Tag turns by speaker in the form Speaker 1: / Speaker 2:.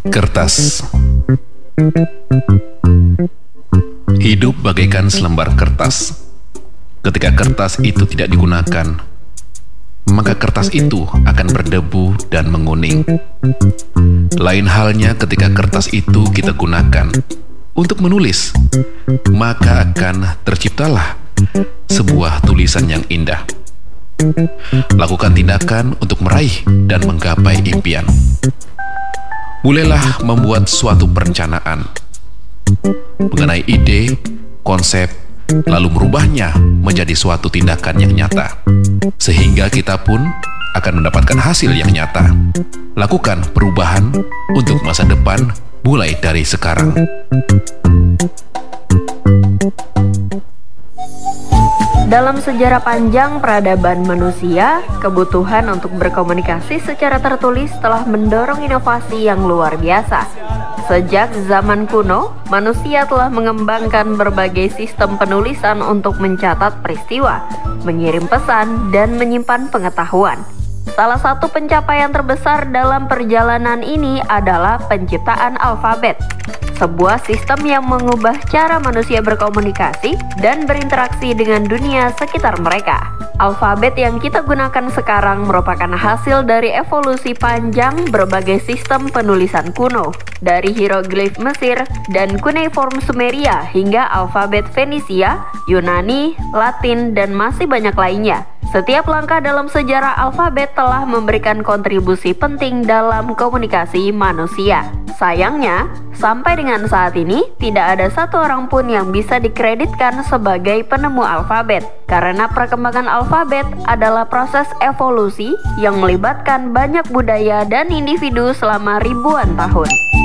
Speaker 1: Kertas. Hidup bagaikan selembar kertas. Ketika kertas itu tidak digunakan, maka kertas itu akan berdebu dan menguning. Lain halnya ketika kertas itu kita gunakan untuk menulis, maka akan terciptalah sebuah tulisan yang indah. Lakukan tindakan untuk meraih dan menggapai impian. Mulailah membuat suatu perencanaan mengenai ide, konsep, lalu merubahnya menjadi suatu tindakan yang nyata, sehingga kita pun akan mendapatkan hasil yang nyata. Lakukan perubahan untuk masa depan mulai dari sekarang.
Speaker 2: Dalam sejarah panjang peradaban manusia, kebutuhan untuk berkomunikasi secara tertulis telah mendorong inovasi yang luar biasa. Sejak zaman kuno, manusia telah mengembangkan berbagai sistem penulisan untuk mencatat peristiwa, mengirim pesan, dan menyimpan pengetahuan. Salah satu pencapaian terbesar dalam perjalanan ini adalah penciptaan alfabet, sebuah sistem yang mengubah cara manusia berkomunikasi dan berinteraksi dengan dunia sekitar mereka. Alfabet yang kita gunakan sekarang merupakan hasil dari evolusi panjang berbagai sistem penulisan kuno, dari hieroglif Mesir dan cuneiform Sumeria hingga alfabet Fenisia, Yunani, Latin, dan masih banyak lainnya. Setiap langkah dalam sejarah alfabet telah memberikan kontribusi penting dalam komunikasi manusia. Sayangnya, sampai dengan saat ini, tidak ada satu orang pun yang bisa dikreditkan sebagai penemu alfabet, karena perkembangan alfabet adalah proses evolusi yang melibatkan banyak budaya dan individu selama ribuan tahun.